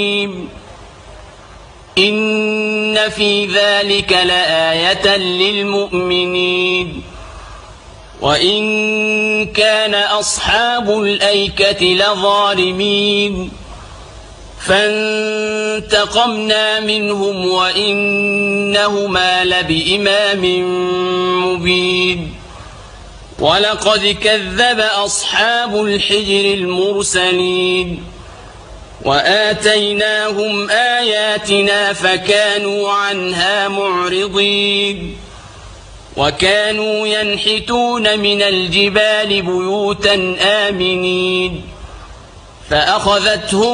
إن في ذلك لآية للمؤمنين. وإن كان أصحاب الأيكة لظالمين فانتقمنا منهم وإنهما لبإمام مبين. ولقد كذب أصحاب الحجر المرسلين وآتيناهم آياتنا فكانوا عنها معرضين. وكانوا ينحتون من الجبال بيوتا آمنين فأخذتهم